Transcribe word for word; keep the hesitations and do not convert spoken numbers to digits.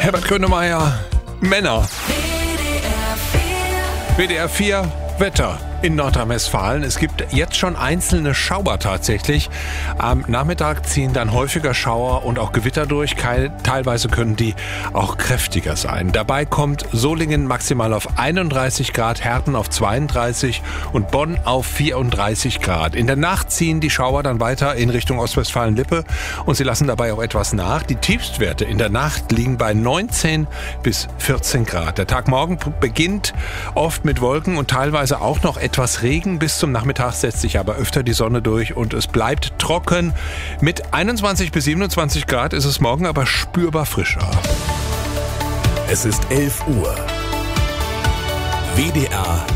Herbert Grönemeyer, Männer. W D R vier Wetter in Nordrhein-Westfalen. Es gibt jetzt schon einzelne Schauer tatsächlich. Am Nachmittag ziehen dann häufiger Schauer und auch Gewitter durch. Teilweise können die auch kräftiger sein. Dabei kommt Solingen maximal auf einunddreißig Grad, Herten auf zweiunddreißig und Bonn auf vierunddreißig Grad. In der Nacht ziehen die Schauer dann weiter in Richtung Ostwestfalen-Lippe und sie lassen dabei auch etwas nach. Die Tiefstwerte in der Nacht liegen bei neunzehn bis vierzehn Grad. Der Tag morgen beginnt oft mit Wolken und teilweise auch noch etwas Regen. Bis zum Nachmittag setzt sich aber öfter die Sonne durch und es bleibt trocken. Mit einundzwanzig bis siebenundzwanzig Grad ist es morgen aber spürbar frischer. Es ist elf Uhr. W D R